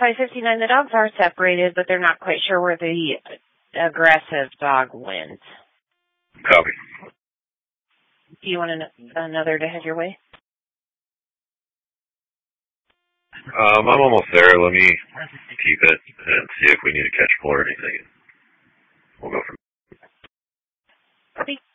5:59. The dogs are separated, but they're not quite sure where the aggressive dog went. Copy. Do you want another to head your way? I'm almost there. Let me keep it and see if we need a catch pull or anything. We'll go from there. Copy.